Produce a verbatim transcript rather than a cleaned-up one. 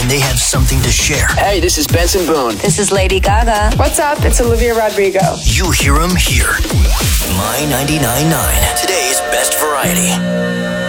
and they have something to share. Hey, this is Benson Boone. This is Lady Gaga. What's up? It's Olivia Rodrigo. You hear them here. My ninety-nine point nine, today's best variety.